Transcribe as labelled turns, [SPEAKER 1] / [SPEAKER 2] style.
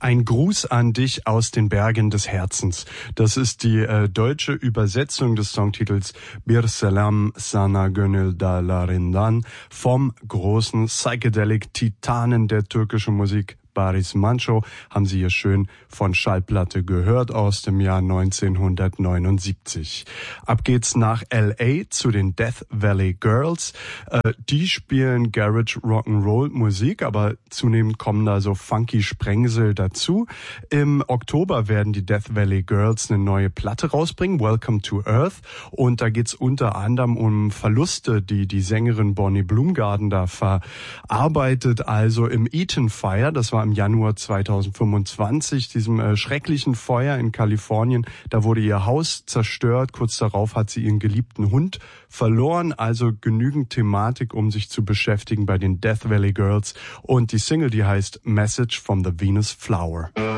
[SPEAKER 1] Ein Gruß an dich aus den Bergen des Herzens. Das ist die deutsche Übersetzung des Songtitels Bir Selam Sana Gönül Dağlarından vom großen Psychedelic-Titanen der türkischen Musik Barış Manço, haben Sie hier schön von Schallplatte gehört aus dem Jahr 1979. Ab geht's nach L.A. zu den Death Valley Girls. Die spielen Garage Rock'n'Roll Musik, aber zunehmend kommen da so funky Sprengsel dazu. Im Oktober werden die Death Valley Girls eine neue Platte rausbringen, Welcome to Earth. Und da geht's unter anderem um Verluste, die die Sängerin Bonnie Blumgarden da verarbeitet. Also im Eaton Fire, das war im Januar 2025, diesem schrecklichen Feuer in Kalifornien. Da wurde ihr Haus zerstört. Kurz darauf hat sie ihren geliebten Hund verloren. Also genügend Thematik, um sich zu beschäftigen bei den Death Valley Girls. Und die Single, die heißt Message from the Venus Flower.